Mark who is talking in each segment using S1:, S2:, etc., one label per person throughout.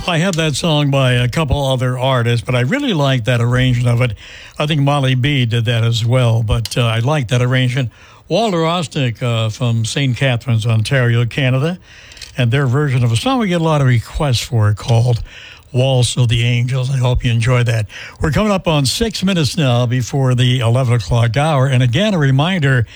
S1: I had that song by a couple other artists, but I really like that arrangement of it. I think Molly B did that as well, but I like that arrangement. Walter Osnick from St. Catharines, Ontario, Canada, and their version of a song we get a lot of requests for called Waltz of the Angels. I hope you enjoy that. We're coming up on 6 minutes now before the 11 o'clock hour. And again, a reminder,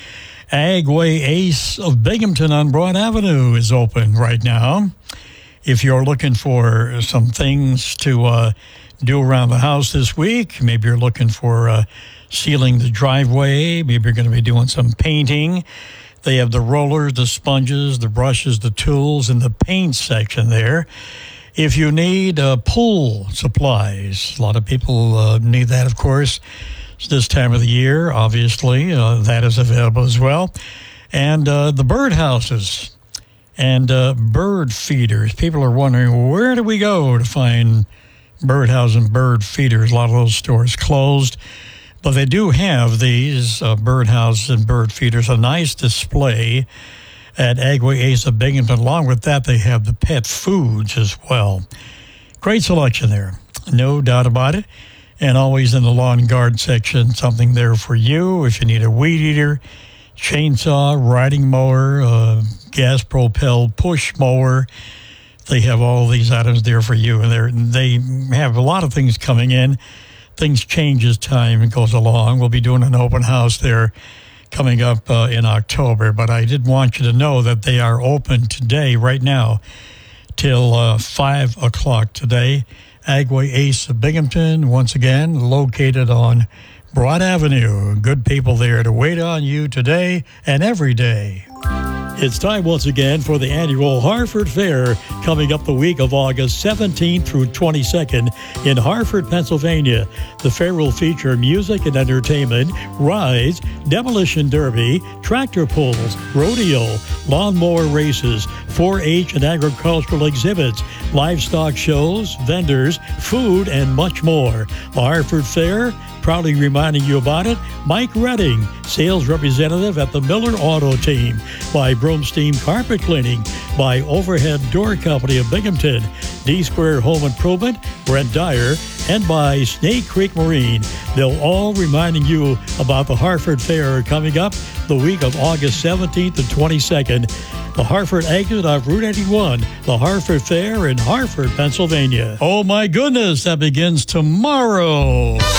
S1: Agway Ace of Binghamton on Broad Avenue is open right now. If you're looking for some things to do around the house this week, maybe you're looking for sealing the driveway, maybe you're going to be doing some painting. They have the rollers, the sponges, the brushes, the tools, and the paint section there. If you need pool supplies, a lot of people need that, of course. It's this time of the year, obviously. That is available as well. And the bird houses and bird feeders. People are wondering, where do we go to find birdhouse and bird feeders? A lot of those stores closed. But they do have these birdhouses and bird feeders, a nice display at Agway Ace of Binghamton. Along with that, they have the pet foods as well. Great selection there, no doubt about it. And always in the lawn and garden section, something there for you. If you need a weed eater, chainsaw, riding mower, gas-propelled push mower, they have all these items there for you. And they have a lot of things coming in. Things change as time goes along. We'll be doing an open house there coming up in October, but I did want you to know that they are open today, right now, till 5 o'clock today. Agway Ace of Binghamton, once again, located on Broad Avenue. Good people there to wait on you today and every day. It's time once again for the annual Harford Fair coming up the week of August 17th through 22nd in Harford, Pennsylvania. The fair will feature music and entertainment, rides, demolition derby, tractor pulls, rodeo, lawnmower races, 4-H and agricultural exhibits, livestock shows, vendors, food, and much more. The Harford Fair, proudly reminding you about it, Mike Redding, sales representative at the Miller Auto Team, by Broomstein Carpet Cleaning, by Overhead Door Company of Binghamton, D-Square Home Improvement, Brent Dyer, and by Snake Creek Marine. They'll all reminding you about the Harford Fair coming up the week of August 17th and 22nd. The Harford exit of Route 81, the Harford Fair in Harford, Pennsylvania. Oh my goodness, that begins tomorrow.